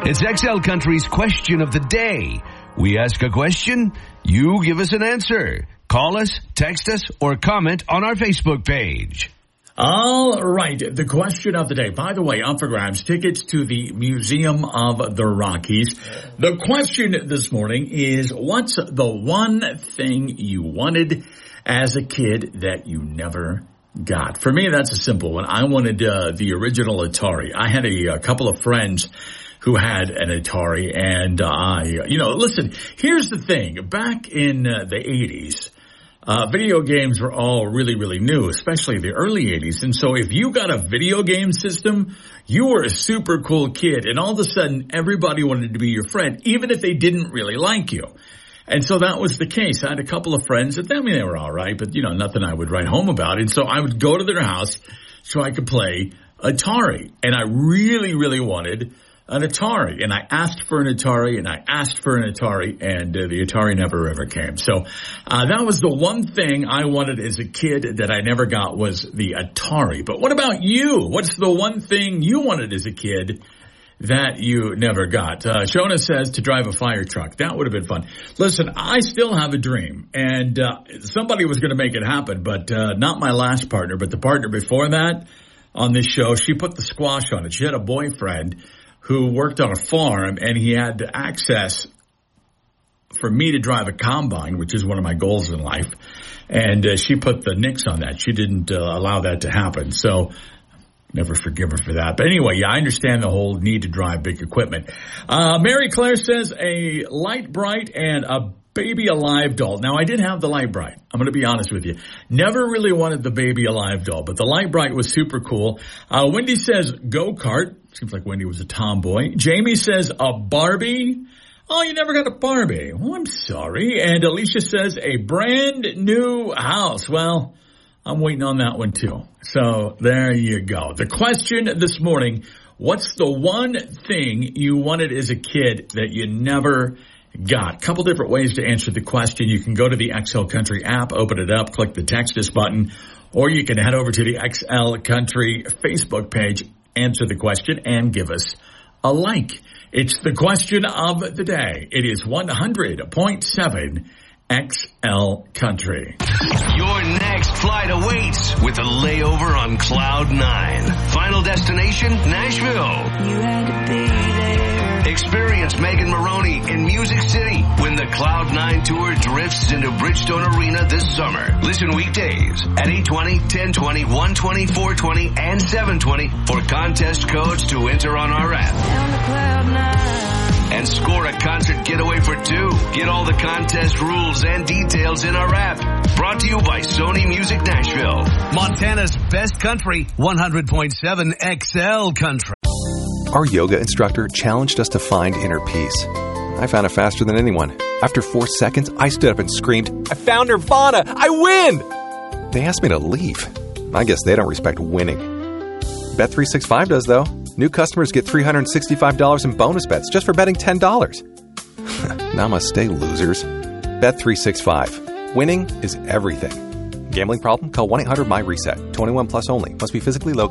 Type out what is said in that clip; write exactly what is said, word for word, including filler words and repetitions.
It's X L Country's Question of the Day. We ask a question, you give us an answer. Call us, text us, or comment on our Facebook page. All right, the question of the day. By the way, up for grabs, tickets to the Museum of the Rockies. The question this morning is, what's the one thing you wanted as a kid that you never got? For me, that's a simple one. I wanted uh, the original Atari. I had a, a couple of friends who had an Atari, and uh, I, you know, listen, here's the thing. Back in uh, the eighties, Uh, video games were all really, really new, especially the early eighties. And so if you got a video game system, you were a super cool kid. And all of a sudden, everybody wanted to be your friend, even if they didn't really like you. And so that was the case. I had a couple of friends that, I mean, they were all right, but, you know, nothing I would write home about. And so I would go to their house so I could play Atari. And I really, really wanted an Atari, and I asked for an Atari, and I asked for an Atari, and uh, the Atari never ever came. So uh, that was the one thing I wanted as a kid that I never got, was the Atari. But what about you? What's the one thing you wanted as a kid that you never got? Uh, Shona says to drive a fire truck. That would have been fun. Listen, I still have a dream, and uh, somebody was going to make it happen, but uh, not my last partner, but the partner before that on this show. She put the squash on it. She had a boyfriend who worked on a farm, and he had access for me to drive a combine, which is one of my goals in life. And uh, she put the nix on that. She didn't uh, allow that to happen. So never forgive her for that. But anyway, yeah, I understand the whole need to drive big equipment. Uh, Mary Claire says a Light Bright and a Baby Alive doll. Now, I did have the Light Bright. I'm going to be honest with you. Never really wanted the Baby Alive doll, but the Light Bright was super cool. Uh, Wendy says go-kart. Seems like Wendy was a tomboy. Jamie says a Barbie. Oh, you never got a Barbie. Well, I'm sorry. And Alicia says a brand new house. Well, I'm waiting on that one too. So there you go. The question this morning, what's the one thing you wanted as a kid that you never got? Couple different ways to answer the question. You can go to the X L Country app, open it up, click the text us button, or you can head over to the X L Country Facebook page, answer the question, and give us a like. It's the question of the day. It is one hundred point seven X L Country. Your next flight awaits with a layover on Cloud nine. Final destination, Nashville. You had to be there. Experience Megan Maroney in Music City when the Cloud nine Tour drifts into Bridgestone Arena this summer. Listen weekdays at eight twenty, ten twenty, one twenty, four twenty, and seven twenty for contest codes to enter on our app. Down the Cloud nine. And score a concert getaway for two. Get all the contest rules and details in our app. Brought to you by Sony Music Nashville. Montana's best country, one hundred point seven X L Country. Our yoga instructor challenged us to find inner peace. I found it faster than anyone. After four seconds, I stood up and screamed, "I found Nirvana! I win!" They asked me to leave. I guess they don't respect winning. Bet three sixty-five does, though. New customers get three hundred sixty-five dollars in bonus bets just for betting ten dollars. Namaste, losers. Bet three sixty-five. Winning is everything. Gambling problem? Call one eight hundred M Y RESET. twenty-one plus only. Must be physically located.